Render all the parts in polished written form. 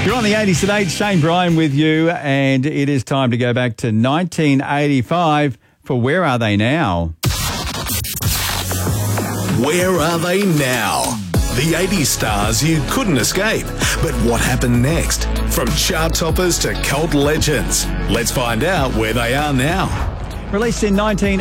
You're on the 80s at 8, Shane Bryan with you, and it is time to go back to 1985 for Where Are They Now? Where are they now? The 80s stars you couldn't escape. But what happened next? From chart toppers to cult legends. Let's find out where they are now. Released in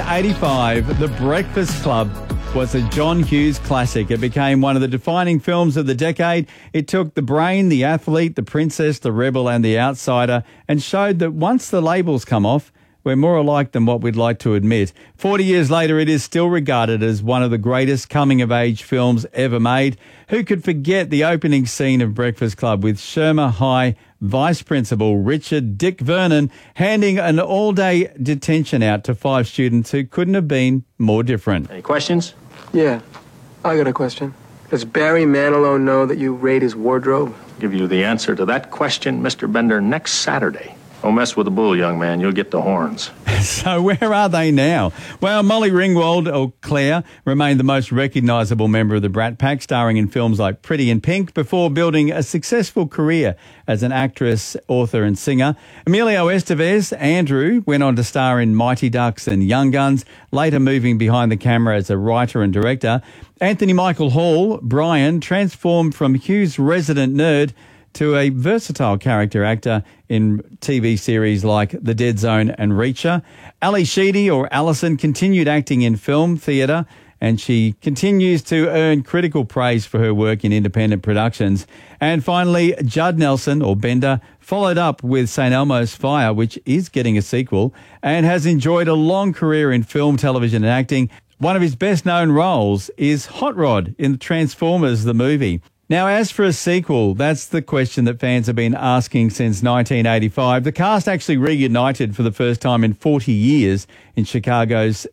1985, The Breakfast Club was a John Hughes classic. It became one of the defining films of the decade. It took the brain, the athlete, the princess, the rebel and the outsider and showed that once the labels come off, we're more alike than what we'd like to admit. 40 years later, it is still regarded as one of the greatest coming-of-age films ever made. Who could forget the opening scene of Breakfast Club with Shermer High Vice Principal Richard Dick Vernon handing an all-day detention out to 5 students who couldn't have been more different. Any questions? Yeah, I got a question. Does Barry Manilow know that you raid his wardrobe? I'll give you the answer to that question, Mr. Bender, next Saturday. Don't mess with the bull, young man. You'll get the horns. So where are they now? Well, Molly Ringwald, or Claire, remained the most recognisable member of the Brat Pack, starring in films like Pretty in Pink before building a successful career as an actress, author and singer. Emilio Estevez, Andrew, went on to star in Mighty Ducks and Young Guns, later moving behind the camera as a writer and director. Anthony Michael Hall, Brian, transformed from Hughes' resident nerd to a versatile character actor in TV series like The Dead Zone and Reacher. Ali Sheedy, or Alison, continued acting in film, theatre, and she continues to earn critical praise for her work in independent productions. And finally, Judd Nelson, or Bender, followed up with St. Elmo's Fire, which is getting a sequel, and has enjoyed a long career in film, television and acting. One of his best-known roles is Hot Rod in Transformers, the movie. Now, as for a sequel, that's the question that fans have been asking since 1985. The cast actually reunited for the first time in 40 years in Chicago's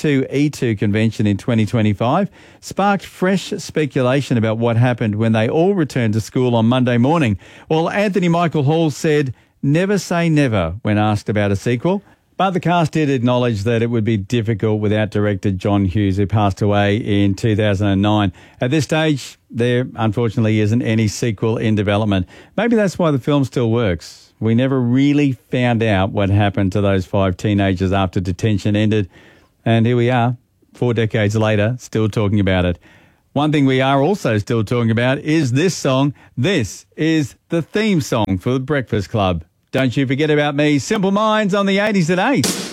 C2E2 convention in 2025, sparked fresh speculation about what happened when they all returned to school on Monday morning. Well, Anthony Michael Hall said, "Never say never," when asked about a sequel. But the cast did acknowledge that it would be difficult without director John Hughes, who passed away in 2009. At this stage, there unfortunately isn't any sequel in development. Maybe that's why the film still works. We never really found out what happened to those 5 teenagers after detention ended. And here we are, 4 decades later, still talking about it. One thing we are also still talking about is this song. This is the theme song for The Breakfast Club. Don't you forget about me, Simple Minds, on the 80s at 8.